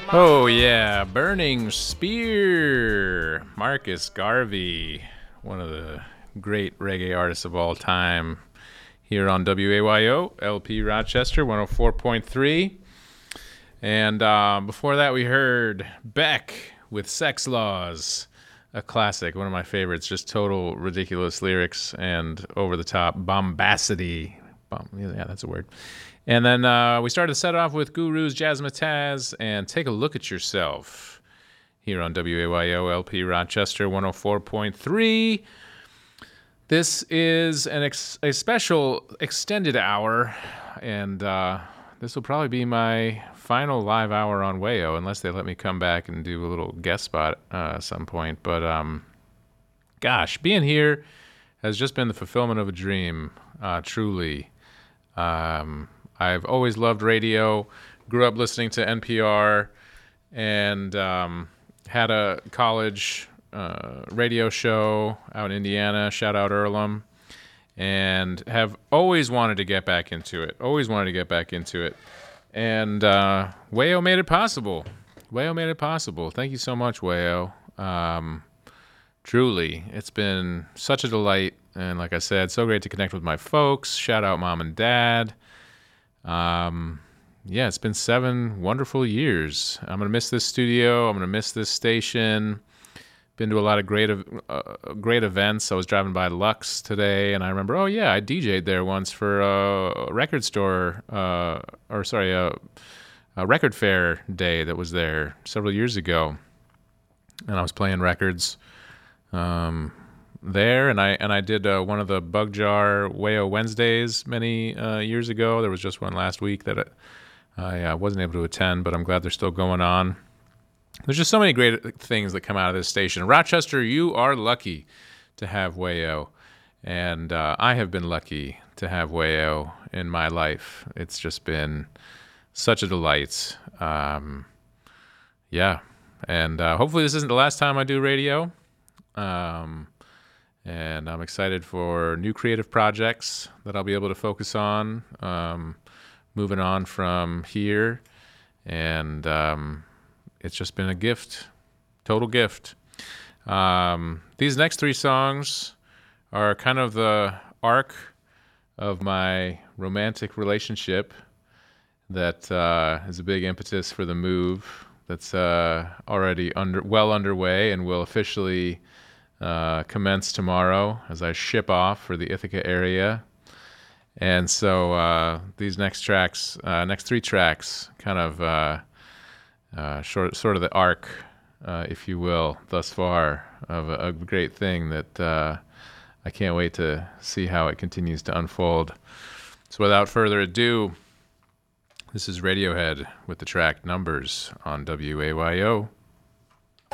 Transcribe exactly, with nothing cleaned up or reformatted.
Oh yeah, Burning Spear, Marcus Garvey, one of the great reggae artists of all time, here on W A Y O, L P Rochester, one oh four point three. And uh, before that, we heard Beck with Sex Laws, a classic, one of my favorites, just total ridiculous lyrics and over-the-top bombacity. Bom- yeah, that's a word. And then uh, we started the set off with Guru's Jazzmatazz and Take a Look at Yourself here on W A Y O L P Rochester one oh four point three. This is an ex- a special extended hour, and uh, this will probably be my final live hour on W A O, unless they let me come back and do a little guest spot uh, at some point. But um, gosh, being here has just been the fulfillment of a dream, uh, truly. Um, I've always loved radio, grew up listening to N P R, and um, had a college uh, radio show out in Indiana, shout out Earlham, and have always wanted to get back into it, always wanted to get back into it. And uh, W A O made it possible. W A O made it possible. Thank you so much, W A O. Um, truly, it's been such a delight. And like I said, so great to connect with my folks. Shout out Mom and Dad. Um, yeah, it's been seven wonderful years. I'm going to miss this studio. I'm going to miss this station. Been to a lot of great uh, great events. I was driving by Lux today, and I remember, oh, yeah, I D J'd there once for a record store, uh, or sorry, a, a record fair day that was there several years ago. And I was playing records um, there, and I and I did uh, one of the Bug Jar W A O Wednesdays many uh, years ago. There was just one last week that I, I uh, wasn't able to attend, but I'm glad they're still going on. There's just so many great things that come out of this station. Rochester, you are lucky to have W A O, and uh, I have been lucky to have W A O in my life. It's just been such a delight. Um, yeah, and uh, hopefully this isn't the last time I do radio. Um, and I'm excited for new creative projects that I'll be able to focus on, um, moving on from here, and um, it's just been a gift, total gift. Um, these next three songs are kind of the arc of my romantic relationship that uh, is a big impetus for the move that's uh, already under well underway and will officially uh, commence tomorrow as I ship off for the Ithaca area. And so uh, these next tracks, uh, next three tracks, kind of uh, uh, short, sort of the arc, uh, if you will, thus far of a, a great thing that uh, I can't wait to see how it continues to unfold. So without further ado, this is Radiohead with the track Numbers on W A Y O.